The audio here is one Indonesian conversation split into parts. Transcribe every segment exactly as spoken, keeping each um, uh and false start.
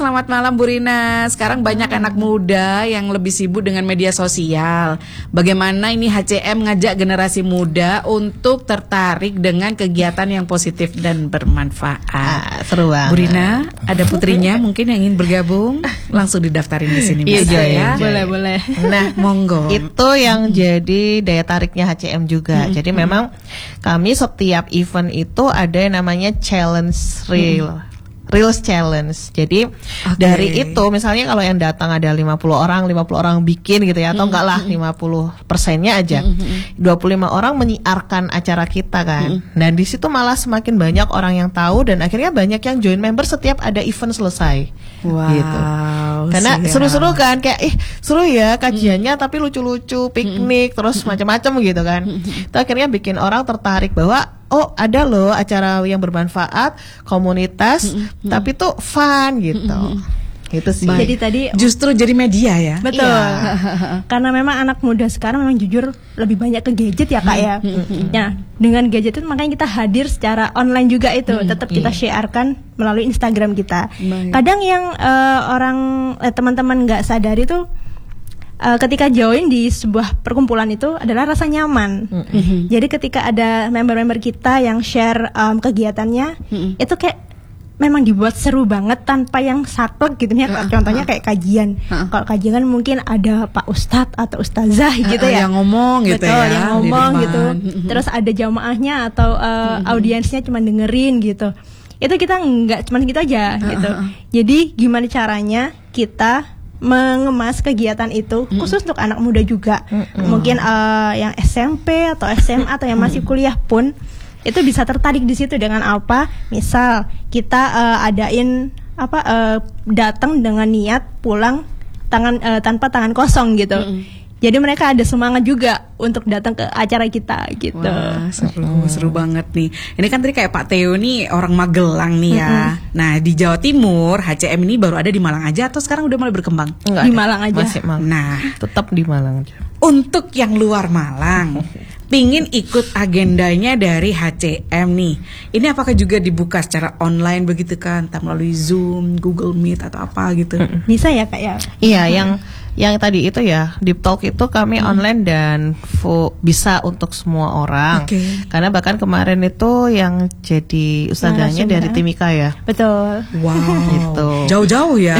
Selamat malam Bu Rina. Sekarang banyak anak muda yang lebih sibuk dengan media sosial. Bagaimana ini H C M ngajak generasi muda untuk tertarik dengan kegiatan yang positif dan bermanfaat? Ah, seru banget. Bu Rina, ada putrinya mungkin yang ingin bergabung, langsung didaftarin di sini Mas Iya, ya. boleh, boleh. Nah, monggo. Itu yang jadi daya tariknya H C M juga. Hmm. Jadi memang kami setiap event itu ada yang namanya challenge reel. Hmm. Reels Challenge. Jadi okay. dari itu misalnya kalau yang datang ada lima puluh orang, lima puluh orang bikin gitu ya, atau mm-hmm. enggak lah lima puluh persennya aja. Mm-hmm. dua puluh lima orang menyiarkan acara kita kan. Mm-hmm. Dan di situ malah semakin banyak orang yang tahu dan akhirnya banyak yang join member setiap ada event selesai. Wow. Gitu. Karena siap. seru-seru kan, kayak ih seru ya kajiannya, mm-hmm. tapi lucu-lucu, piknik, mm-hmm. terus macam-macam gitu kan. Mm-hmm. Itu akhirnya bikin orang tertarik bahwa oh ada loh acara yang bermanfaat, komunitas, mm-hmm. tapi tuh fun gitu. Mm-hmm. Itu sih. Jadi tadi justru jadi media ya. Betul. Iya. Karena memang anak muda sekarang memang jujur lebih banyak ke gadget ya Kak ya. Mm-hmm. Ya, dengan gadget itu makanya kita hadir secara online juga itu, mm-hmm. tetap kita yeah. sharekan melalui Instagram kita. Baik. Kadang yang uh, orang eh, teman-teman nggak sadari tuh Uh, ketika join di sebuah perkumpulan itu adalah rasa nyaman. Mm-hmm. Jadi ketika ada member-member kita yang share um, kegiatannya, mm-hmm. itu kayak memang dibuat seru banget tanpa yang saklek gitu ya. Uh, Contohnya uh, kayak kajian. Uh, Kalau kajian kan mungkin ada Pak Ustadz atau Ustazah uh, gitu uh, ya. Yang ngomong gitu. Betul, ya. yang ngomong gitu. Mm-hmm. Terus ada jamaahnya atau uh, mm-hmm. audiensnya cuma dengerin gitu. Itu kita nggak cuma gitu aja uh, gitu. Uh, uh. Jadi gimana caranya kita mengemas kegiatan itu mm. khusus untuk anak muda juga. Mm-mm. Mungkin uh, yang S M P atau S M A atau yang masih kuliah pun itu bisa tertarik di situ dengan apa? Misal kita uh, adain apa uh, datang dengan niat pulang tangan uh, tanpa tangan kosong gitu. Mm-mm. Jadi mereka ada semangat juga untuk datang ke acara kita gitu. Wah, seru, oh. seru banget nih. Ini kan tadi kayak Pak Theo nih orang Magelang nih ya. Mm-hmm. Nah di Jawa Timur H C M ini baru ada di Malang aja atau sekarang udah mulai berkembang? Enggak, di Malang aja. Masih Malang. Nah tetap di Malang aja. Untuk yang luar Malang, pingin ikut agendanya dari H C M nih. Ini apakah juga dibuka secara online begitu kan? Entah melalui Zoom, Google Meet atau apa gitu? Mm-hmm. Bisa ya Kak ya? Iya mm-hmm. yang yang tadi itu ya Deep Talk itu kami hmm. online dan fu- bisa untuk semua orang. Okay. Karena bahkan kemarin itu yang jadi ustazahnya nah, dari Timika ya. Betul. Wow. Gitu. Jauh-jauh ya.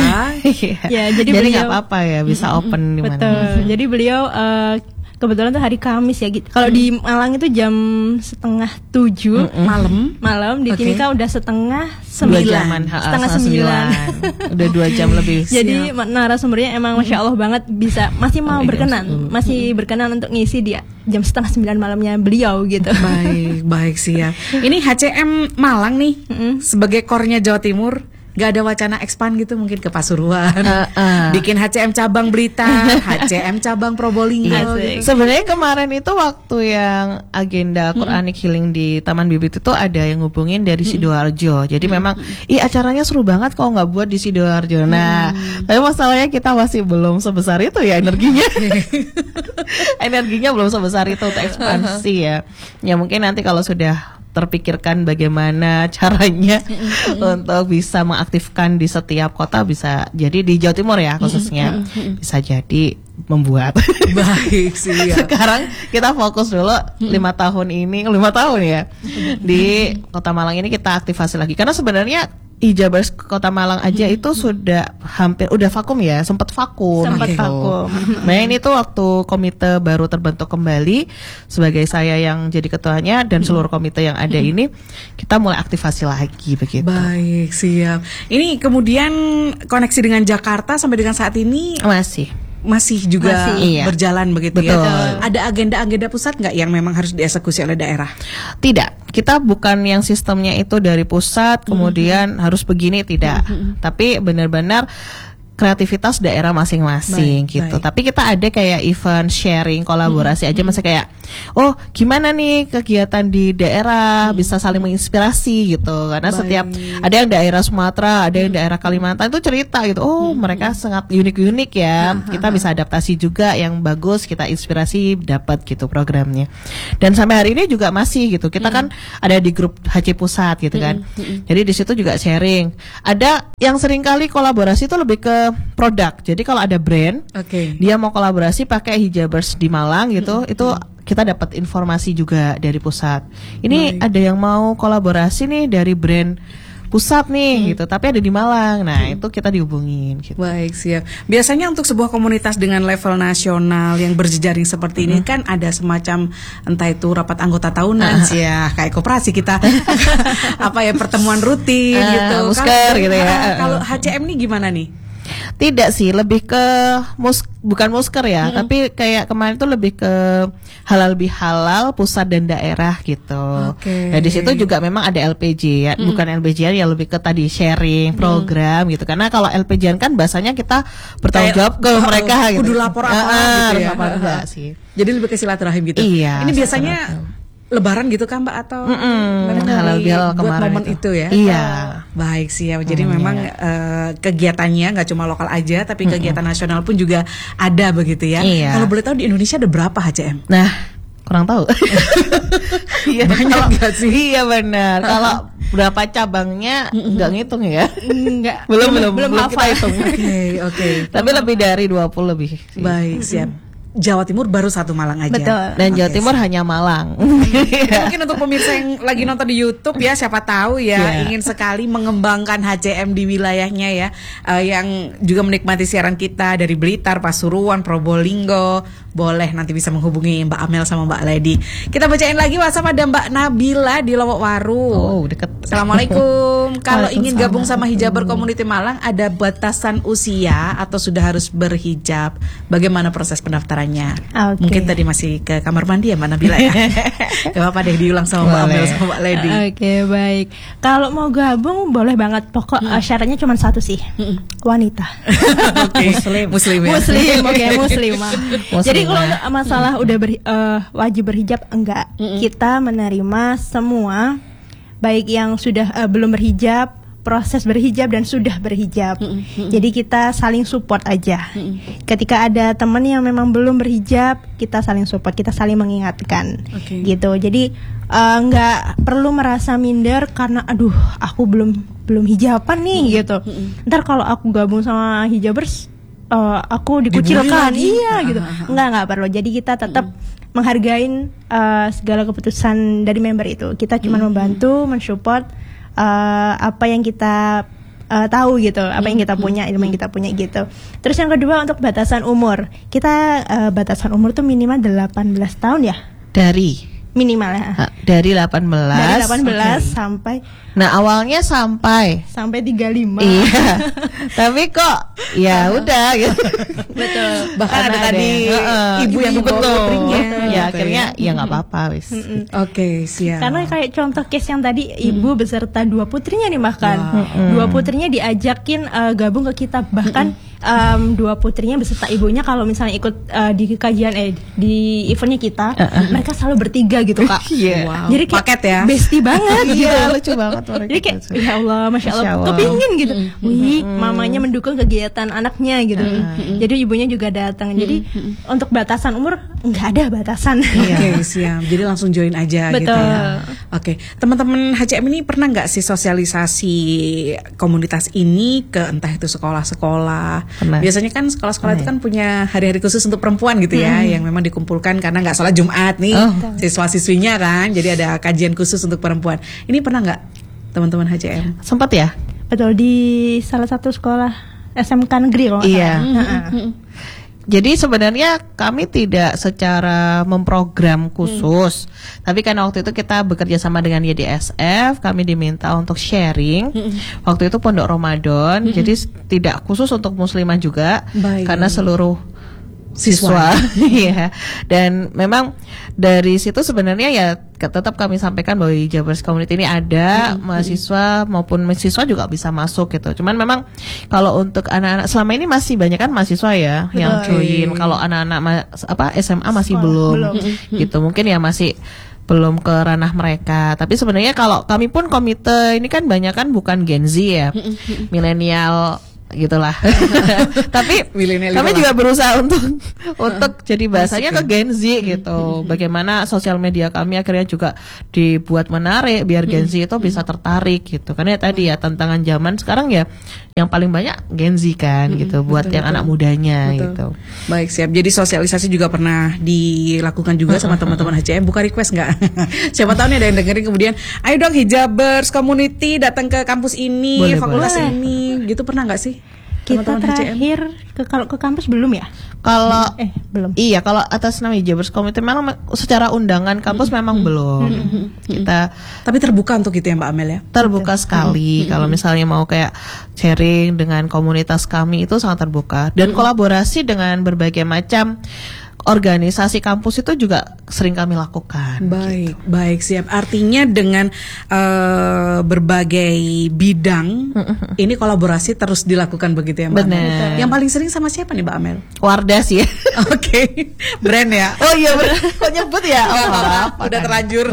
Ya jadi jadi nggak beliau, apa-apa ya bisa open di mana. Betul. Jadi beliau uh, kebetulan tuh hari Kamis ya gitu. Kalau hmm. di Malang itu jam setengah tujuh Mm-mm. malam, malam di okay. Timika udah setengah sembilan, jaman, setengah sembilan, udah dua jam lebih. Jadi narasumbernya emang masya Allah banget bisa masih mau oh, berkenan, masih berkenan untuk ngisi dia jam setengah sembilan malamnya beliau gitu. Baik, baik siap. Ini H C M Malang nih mm-hmm. sebagai core-nya Jawa Timur. Gak ada wacana expand gitu mungkin ke Pasuruan, uh, uh. bikin H C M cabang Blitar, H C M cabang Probolinggo. Gitu. Sebenarnya kemarin itu waktu yang agenda Quranic hmm. Healing di Taman Bibit itu ada yang ngubungin dari hmm. Sidoarjo. Jadi hmm. memang, ih acaranya seru banget kok nggak buat di Sidoarjo. Nah, hmm. tapi masalahnya kita masih belum sebesar itu ya energinya, energinya belum sebesar itu untuk ekspansi ya. Ya mungkin nanti kalau sudah terpikirkan bagaimana caranya mm-hmm. untuk bisa mengaktifkan di setiap kota bisa jadi di Jawa Timur ya khususnya mm-hmm. bisa jadi membuat. Baik sih. Sekarang kita fokus dulu lima tahun ini lima tahun ya di Kota Malang ini kita aktifasi lagi karena sebenarnya Hijabers Kota Malang aja hmm. itu sudah hampir udah vakum ya, sempat vakum. Sempat gitu. vakum. Nah ini tuh waktu komite baru terbentuk kembali sebagai saya yang jadi ketuanya dan seluruh komite yang ada ini kita mulai aktivasi lagi begitu. Baik, siap. Ini kemudian koneksi dengan Jakarta sampai dengan saat ini masih masih juga masih, berjalan iya. begitu Betul. ya. Ada agenda-agenda pusat nggak yang memang harus dieksekusi oleh daerah? Tidak, kita bukan yang sistemnya itu dari pusat kemudian mm-hmm. harus begini tidak, mm-hmm. tapi benar-benar kreativitas daerah masing-masing Baik, gitu. baik. Tapi kita ada kayak event sharing, kolaborasi aja, masih kayak oh gimana nih kegiatan di daerah bisa saling menginspirasi gitu. Karena Baik. setiap ada yang daerah Sumatera, ada yang daerah Kalimantan itu cerita gitu. Oh mereka sangat unik-unik ya. Kita bisa adaptasi juga yang bagus, kita inspirasi dapat gitu programnya. Dan sampai hari ini juga masih gitu. Kita kan ada di grup H C Pusat gitu kan. Jadi di situ juga sharing. Ada yang sering kali kolaborasi itu lebih ke produk. Jadi kalau ada brand, Oke. dia mau kolaborasi pakai hijabers di Malang gitu, itu kita dapat informasi juga dari pusat. Ini Baik. ada yang mau kolaborasi nih dari brand pusat nih gitu, tapi ada di Malang. Nah, itu kita dihubungin gitu. Baik, siap. Biasanya untuk sebuah komunitas dengan level nasional yang berjejaring seperti ini kan ada semacam entah itu rapat anggota tahunan sih ya, kayak koperasi kita apa ya pertemuan rutin Ah, gitu. musker Kalau- gitu ya. ah, Kalau H C M ini gimana nih? Tidak sih, lebih ke mus bukan musker ya, tapi kayak kemarin tuh lebih ke halal bihalal pusat dan daerah gitu. Oke. Nah, di situ juga memang ada L P J ya, bukan L P J ya, lebih ke tadi sharing program gitu. Karena kalau L P J kan bahasanya kita bertanggung Kayak, jawab ke oh, mereka gitu. kudu lapor apa Ah, gitu ya. harus lapor enggak sih. Jadi lebih ke silaturahim gitu. Iya, Ini biasanya silaturahim. Lebaran gitu kan Mbak atau Mm-mm, memang halal dari- bihalal buat kemarin momen itu. itu ya? Iya. Baik sih ya. Jadi Hmm, memang iya. eh, kegiatannya nggak cuma lokal aja, tapi kegiatan nasional pun juga ada begitu ya. Iya. Kalau boleh tahu di Indonesia ada berapa H C M? Nah, kurang tahu. Iya, Banyak kalau- nggak sih? Iya benar. Kalau berapa cabangnya nggak ngitung ya? Enggak. belum belum belum belum hafal. kita hitung. Oke, oke. Tapi lebih dari dua puluh lebih. sih. Baik, siap. Jawa Timur baru satu Malang aja. Betul. Dan Jawa Oke, Timur hanya Malang. Jadi mungkin untuk pemirsa yang lagi nonton di YouTube ya, siapa tahu ya Iya. ingin sekali mengembangkan H C M di wilayahnya ya, eh, yang juga menikmati siaran kita dari Blitar, Pasuruan, Probolinggo, boleh nanti bisa menghubungi Mbak Amel sama Mbak Lady. Kita bacain lagi WhatsApp ada Mbak Nabila di Lowok Waru. Oh, deket. Assalamualaikum. Kalau ingin Waalaikumsalam. gabung sama Hijaber Community Malang, ada batasan usia atau sudah harus berhijab? Bagaimana proses pendaftarannya? Oke. Mungkin tadi masih ke kamar mandi ya Mbak Nabila ya. Gak apa-apa deh diulang sama Mbak Boleh. Amel sama Mbak Lady. Oke, baik. Kalau mau gabung boleh banget. Pokok eh, syaratnya cuma satu sih. Wanita. Oke. Muslim. Muslim ya. Muslim, oke, muslimah. Muslimah. Jadi kalau untuk masalah udah berhi- eh, wajib berhijab enggak, kita menerima semua, baik yang sudah eh, belum berhijab, proses berhijab dan sudah berhijab. Jadi kita saling support aja. Ketika ada teman yang memang belum berhijab, kita saling support, kita saling mengingatkan. Oke. Gitu. Jadi eh, nggak perlu merasa minder karena aduh aku belum belum hijaban nih gitu. Ntar kalau aku gabung sama hijabers eh, aku dikucilkan. Dibully lagi. Iya Ah, gitu. ah, ah. Enggak enggak perlu. Jadi kita tetap menghargain eh, segala keputusan dari member itu. Kita cuma membantu, mensupport eh, apa yang kita eh, tahu gitu, apa yang kita punya, ilmu yang kita punya gitu. Terus yang kedua untuk batasan umur. Kita eh, batasan umur tuh minimal delapan belas tahun ya. Dari Minimal ya. ah, dari delapan belas. Dari delapan belas Oke. sampai Nah, awalnya sampai sampai tiga puluh lima. iya. Tapi kok ya udah gitu. Betul. Bahkan ada Karena tadi heeh, ibu yang ibu membawa betul. putrinya. Ya Gitu akhirnya ya nggak apa-apa wis. Oke, siap. Karena kayak contoh case yang tadi ibu beserta dua putrinya nih bahkan dua putrinya diajakin eh, gabung ke kita bahkan em, dua putrinya beserta ibunya kalau misalnya ikut eh, di kajian eh di eventnya kita mereka selalu bertiga gitu kak. Iya. Wow. Jadi kayak Paket ya. bestie banget gitu. Iya, lucu banget mereka. Jadi kayak ya Allah, masya Allah, Masya Allah. kepingin gitu. Wih, mamanya mendukung kegiatan anaknya gitu. Jadi ibunya juga datang. Jadi untuk batasan umur nggak ada batasan. Oke, siap. Jadi langsung join aja gitu Betul. ya. Oke, teman-teman H C M ini pernah nggak sih sosialisasi komunitas ini ke entah itu sekolah-sekolah? Pernah. Biasanya kan sekolah-sekolah itu kan punya hari-hari khusus untuk perempuan gitu ya, yang memang dikumpulkan karena nggak sholat Jumat nih Oh. siswa-siswinya kan, jadi ada kajian khusus untuk perempuan. Ini pernah nggak teman-teman H C M? Sempat ya? Betul, di salah satu sekolah S M K negeri kalau nggak Iya. salah. Heeh. Jadi sebenarnya kami tidak secara memprogram khusus, tapi karena waktu itu kita bekerja sama dengan Y D S F, kami diminta untuk sharing. Waktu itu Pondok Ramadan, jadi s- tidak khusus untuk muslimah juga, Baik. karena seluruh siswa. Iya. Dan memang dari situ sebenarnya ya tetap kami sampaikan bahwa di Jabbers Community ini ada mm-hmm. mahasiswa maupun mahasiswa juga bisa masuk gitu. Cuman memang kalau untuk anak-anak selama ini masih banyak kan mahasiswa ya Betul. yang join. Kalau anak-anak ma- apa S M A masih Sekolah, belum, belum gitu. Mungkin ya masih belum ke ranah mereka. Tapi sebenarnya kalau kami pun komite ini kan banyak kan bukan Gen Z ya, milenial gitulah. Tapi Milenial kami itulah. juga berusaha untuk untuk jadi bahasanya ke Gen Z gitu. Bagaimana sosial media kami akhirnya juga dibuat menarik biar Gen Z itu bisa tertarik gitu. Karena ya tadi ya tantangan zaman sekarang ya yang paling banyak Gen Z kan gitu buat betul, yang betul. anak mudanya Betul. gitu. Baik, siap. Jadi sosialisasi juga pernah dilakukan juga sama teman-teman H C M. Buka request nggak? Siapa tahu nih ada yang dengerin kemudian, ayo dong Hijabers Community datang ke kampus ini, Boleh, fakultas boleh. ini, gitu pernah nggak sih? Kita Teman-teman H C M? terakhir ke kalau ke kampus belum ya? Kalau Eh, belum. Iya, kalau atas nama Jabbers Community memang me- secara undangan kampus memang belum. Kita Tapi terbuka untuk itu ya Mbak Amel ya? terbuka sekali. Kalau misalnya mau kayak sharing dengan komunitas kami itu sangat terbuka dan kolaborasi dengan berbagai macam organisasi kampus itu juga sering kami lakukan. Baik, baik, siap. Artinya dengan uh, berbagai bidang ini kolaborasi terus dilakukan begitu ya Mbak Amel? Benar. Yang paling sering sama siapa nih Mbak Amel? Wardah sih ya. Oke, brand ya. Oh iya benar. Kok nyebut ya? Nggak Oh, apa-apa, apa udah kan? terlanjur.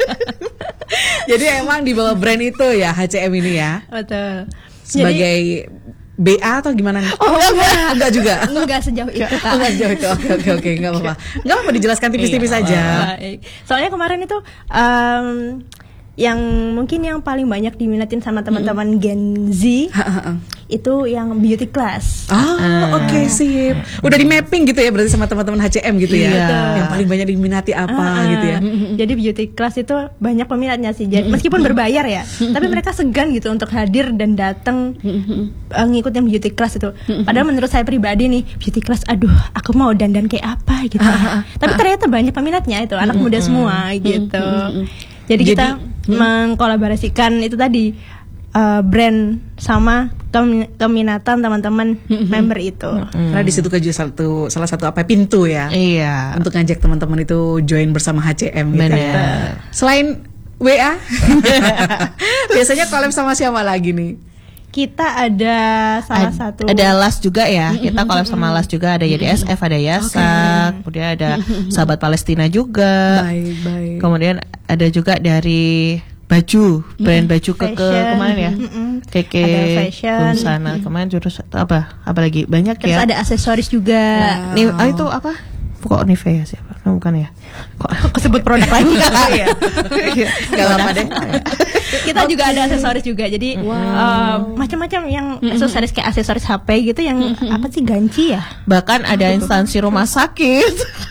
Jadi emang di bawah brand itu ya H C M ini ya Betul. sebagai B A atau gimana nih? Oh, enggak. Enggak juga. Enggak sejauh itu, Kak. Enggak jauh itu. Oke oke oke, enggak apa-apa. Enggak apa-apa dijelaskan tipis-tipis Iya, aja. Baik. Soalnya kemarin itu um, yang mungkin yang paling banyak diminatin sama teman-teman Gen Z itu yang beauty class. Ah, oke sip. Udah di mapping gitu ya berarti sama teman-teman H C M gitu ya. Iya. Yang paling banyak diminati apa Ah, gitu ya. Jadi beauty class itu banyak peminatnya sih. Jadi meskipun berbayar ya, tapi mereka segan gitu untuk hadir dan datang uh, ngikutin beauty class itu. Padahal menurut saya pribadi nih, beauty class aduh, aku mau dandan kayak apa gitu. Tapi ternyata banyak peminatnya itu, anak muda semua gitu. Jadi kita mengkolaborasikan itu tadi uh, brand sama kemi- keminatan teman-teman member itu. Karena di situ kan juga satu salah satu apa pintu ya. Iya. Untuk ngajak teman-teman itu join bersama H C M gitu. Benar. Selain W A, biasanya collab sama siapa lagi nih? Kita ada salah Ad- satu ada L A S juga ya. Kita collab sama L A S juga, ada Y D S F, ada Yasak, kemudian ada Sahabat Palestina juga. Baik, baik. Kemudian ada juga dari baju, brand baju keke Fashion. kemarin ya. Mm-mm. Keke Ada fashion. Busana kemarin jurus apa? Apa lagi? Banyak terus ya. ada aksesoris juga. Nih, ah, itu apa? Kok Nivea siapa? Oh, bukan ya? Kok Sebut produk lagi. Iya. Gak apa-apa deh. Kita juga ada aksesoris juga. Jadi uh, macam-macam yang aksesoris kayak aksesoris H P gitu yang apa sih ganci ya? Bahkan ada instansi rumah sakit.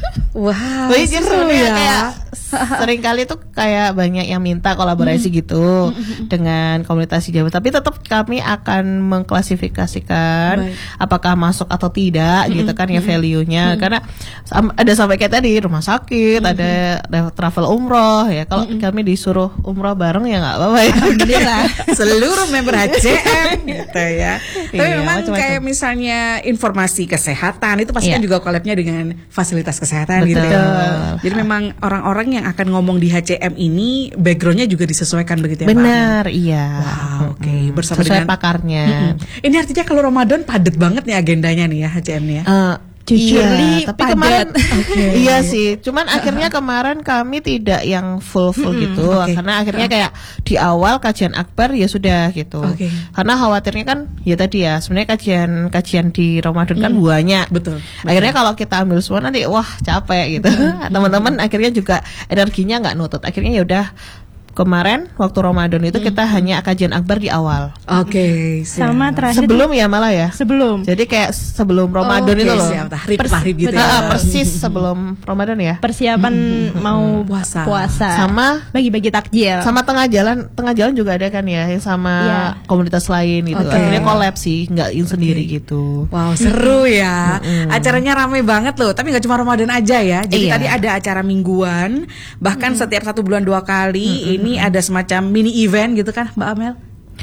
Wow, Wih, jadi seru sebenarnya ya. kayak sering kali tuh kayak banyak yang minta kolaborasi gitu dengan komunitas Jawa. Tapi tetap kami akan mengklasifikasikan Baik. apakah masuk atau tidak gitu kan ya value-nya. Karena sam- ada sampai kayak tadi rumah sakit, ada, ada travel umroh ya. Kalau kami disuruh umroh bareng ya nggak apa-apa ya. Alhamdulillah. Seluruh member H C M gitu ya. Tapi Iya, memang macam-macam. kayak misalnya informasi kesehatan itu pasti kan Iya. juga collabnya dengan fasilitas kesehatan gitu ya. Betul. Jadi memang orang-orang yang akan ngomong di H C M ini backgroundnya juga disesuaikan begitu ya Pak Ahmad? Benar, iya. Wow, oke. Bersama Sesuai dengan pakarnya. Ini artinya kalau Ramadan padat banget nih agendanya nih ya H C M nih ya. Eh, Jujur, iya, Li, tapi padat. kemarin iya sih. Cuman akhirnya kemarin kami tidak yang full full gitu, oke. karena akhirnya kayak di awal kajian akbar ya sudah gitu. Oke. Karena khawatirnya kan ya tadi ya sebenarnya kajian kajian di Ramadan kan banyak. Betul, Akhirnya kalau kita ambil semua nanti wah capek gitu. Teman-teman akhirnya juga energinya nggak nutut. Akhirnya ya udah kemarin waktu Ramadan itu kita hanya kajian akbar di awal. Oke, siap. Sama terakhir Sebelum ya malah ya. sebelum Jadi kayak sebelum Ramadan Oke, itu loh. siap. Tahrib, Pers- tahrib gitu betul. ya. Ah, persis sebelum Ramadan ya. persiapan mau Puasa. puasa. Sama bagi-bagi takjil. sama tengah jalan, tengah jalan juga ada kan ya yang sama Iya. komunitas lain gitu. Oke. Akhirnya collab sih, nggak in sendiri gitu. Wow, seru ya. Acaranya ramai banget loh. Tapi nggak cuma Ramadan aja ya. Jadi Iya. tadi ada acara mingguan, bahkan setiap satu bulan dua kali. Ini ada semacam mini event gitu kan, Mbak Amel?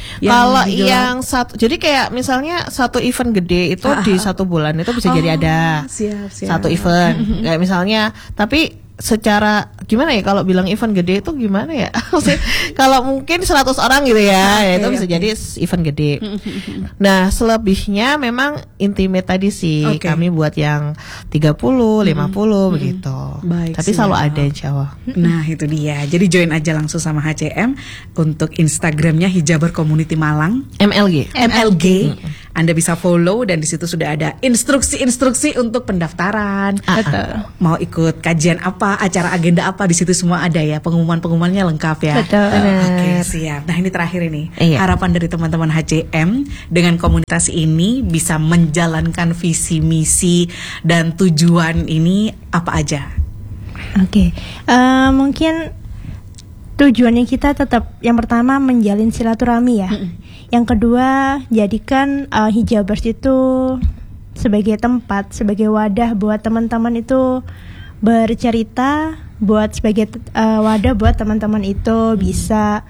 Yang Kalau digelar. yang satu, jadi kayak misalnya satu event gede itu Ah, di ah. satu bulan itu bisa Oh, jadi ada siap, siap. satu event. Kayak misalnya, tapi secara gimana ya kalau bilang event gede itu gimana ya? Maksudnya kalau mungkin seratus orang gitu ya, ya itu Oke, bisa oke. jadi event gede. Nah, selebihnya memang intimate tadi sih. Oke. Kami buat yang tiga puluh, lima puluh begitu. Baik, Tapi selalu siap. ada insya Allah. Nah itu dia. Jadi join aja langsung sama H C M untuk Instagramnya Hijaber Community Malang M L G. M L G. Anda bisa follow dan di situ sudah ada instruksi-instruksi untuk pendaftaran. Betul. Mau ikut kajian apa, acara agenda apa, di situ semua ada ya. Pengumuman-pengumumannya lengkap ya. Betul. Oke, siap. Nah, ini terakhir ini. Iya. Harapan dari teman-teman H C M dengan komunitas ini bisa menjalankan visi misi dan tujuan ini apa aja? Oke, Eh, mungkin tujuannya kita tetap yang pertama menjalin silaturahmi ya. Yang kedua, jadikan uh, Hijabers itu sebagai tempat, sebagai wadah buat teman-teman itu bercerita, buat sebagai uh, wadah buat teman-teman itu bisa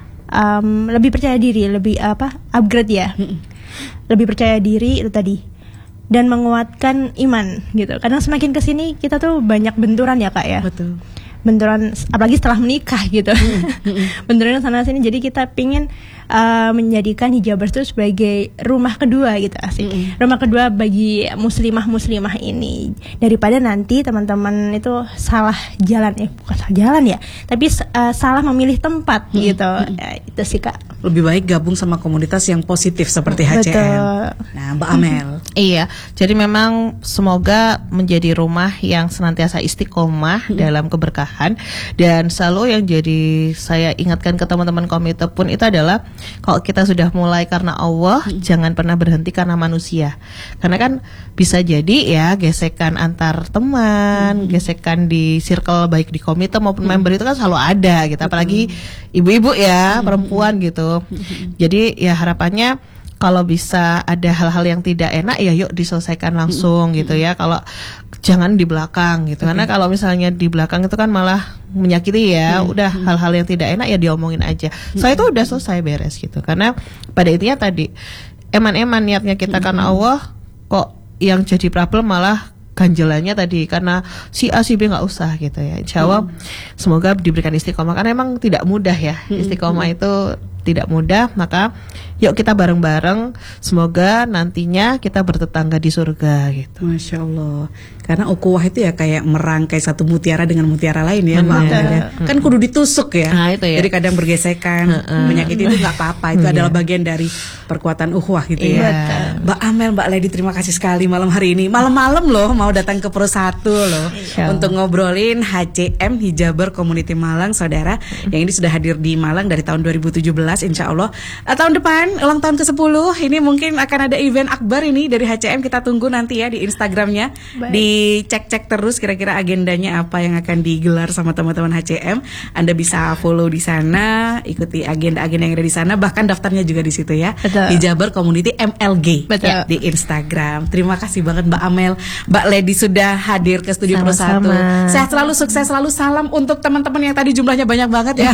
um, lebih percaya diri, lebih apa? Upgrade ya. Lebih percaya diri itu tadi. Dan menguatkan iman gitu. Karena semakin kesini kita tuh banyak benturan ya Kak ya. Betul. Benturan apalagi setelah menikah gitu. Benturan sana sini, jadi kita pingin uh, menjadikan Hijabers itu sebagai rumah kedua gitu asik. Rumah kedua bagi muslimah-muslimah ini, daripada nanti teman-teman itu salah jalan eh bukan salah jalan ya, tapi uh, salah memilih tempat gitu. Ya, itu sih Kak. Lebih baik gabung sama komunitas yang positif seperti H C M. Betul. Nah, Mbak Amel. Iya, jadi memang semoga menjadi rumah yang senantiasa istiqomah dalam keberkahan, dan selalu yang jadi saya ingatkan ke teman-teman komite pun itu adalah kalau kita sudah mulai karena Allah, jangan pernah berhenti karena manusia. Karena kan bisa jadi ya gesekan antar teman, gesekan di circle baik di komite maupun member itu kan selalu ada gitu, apalagi ibu-ibu ya, perempuan gitu. Jadi ya harapannya kalau bisa ada hal-hal yang tidak enak ya yuk diselesaikan langsung gitu ya. Kalau jangan di belakang gitu. Karena kalau misalnya di belakang itu kan malah menyakiti ya. Udah hal-hal yang tidak enak ya diomongin aja. Saya itu udah selesai beres gitu. Karena pada intinya tadi eman-eman niatnya kita karena Allah, kok yang jadi problem malah ganjelannya tadi karena si A si B nggak usah gitu ya. Insya Allah semoga diberikan istiqomah karena emang tidak mudah ya. Istiqomah itu tidak mudah, maka yuk kita bareng-bareng semoga nantinya kita bertetangga di surga gitu. Masya Allah. Karena ukhuwah itu ya kayak merangkai satu mutiara dengan mutiara lain ya, Mbak Benar. Amel ya. Kan kudu ditusuk ya. Nah, itu ya. Jadi kadang bergesekan, menyakiti itu nggak apa-apa. Itu adalah bagian dari perkuatan ukhuwah gitu ya. Iya. Mbak Amel, Mbak Lady, terima kasih sekali malam hari ini. Malam-malam loh mau datang ke Pro satu loh Insya Allah. untuk ngobrolin H C M Hijaber Community Malang, saudara. Yang ini sudah hadir di Malang dari tahun dua ribu tujuh belas, insya Allah. Uh, tahun depan ulang tahun ke sepuluh ini mungkin akan ada event akbar ini dari H C M. Kita tunggu nanti ya di Instagramnya. Baik. Dicek-cek terus kira-kira agendanya apa yang akan digelar sama teman-teman H C M. Anda bisa follow di sana, ikuti agenda-agenda yang ada di sana, bahkan daftarnya juga di situ ya. Betul. Hijaber Community M L G Betul. ya, di Instagram. Terima kasih banget Mbak Amel, Mbak Lady sudah hadir ke studio Pro satu. Sama-sama. Sehat selalu, sukses selalu, salam untuk teman-teman yang tadi jumlahnya banyak banget ya.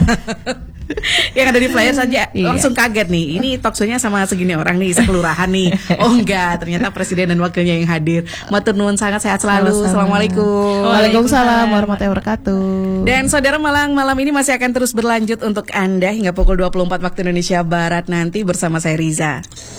Yang ada di flyer saja Iya. langsung kaget nih. Ini talkshow-nya sama segini orang nih, sekelurahan nih. Oh enggak, ternyata presiden dan wakilnya yang hadir. Matur nuwun sangat, sehat selalu. Sama-sama. Assalamualaikum. Waalaikumsalam warahmatullahi wabarakatuh. Dan saudara Malang, malam ini masih akan terus berlanjut untuk Anda hingga pukul dua puluh empat waktu Indonesia Barat nanti bersama saya Riza.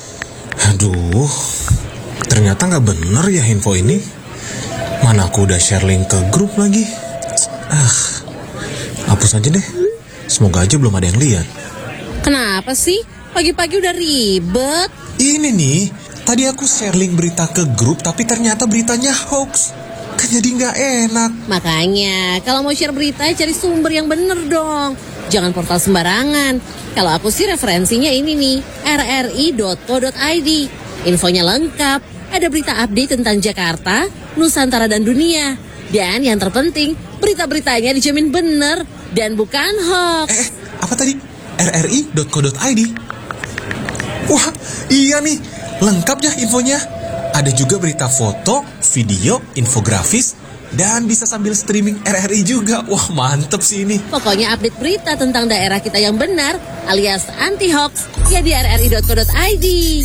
Aduh, ternyata nggak bener ya info ini. Mana aku udah share link ke grup lagi. Ah, hapus aja deh. Semoga aja belum ada yang lihat. Kenapa sih? Pagi-pagi udah ribet. Ini nih, tadi aku share link berita ke grup tapi ternyata beritanya hoax. Kan jadi nggak enak. Makanya, kalau mau share berita cari sumber yang bener dong. Jangan portal sembarangan. Kalau aku sih referensinya ini nih, r r i dot co dot i d. Infonya lengkap, ada berita update tentang Jakarta, Nusantara dan dunia. Dan yang terpenting, berita-beritanya dijamin bener dan bukan hoax. Eh, apa tadi? r r i dot co dot i d. Wah, iya nih, lengkap ya infonya. Ada juga berita foto, video, infografis, Dan bisa sambil streaming R R I juga. Wah, mantep sih ini. Pokoknya update berita tentang daerah kita yang benar alias anti hoax ya di r r i dot co dot i d.